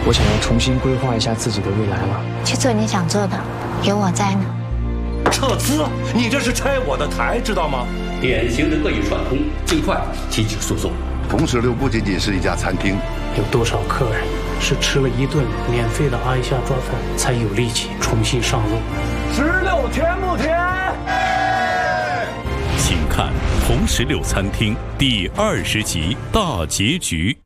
我想要重新规划一下自己的未来了。 去做你想做的，有我在呢。 撤资？你这是拆我的台，知道吗？ 典型的恶意串通，尽快提起诉讼。 同石榴不仅仅是一家餐厅， 有多少客人是吃了一顿免费的阿一下抓饭，才有力气重新上路 ？16甜不甜？ 请看《红石榴餐厅》第20集大结局。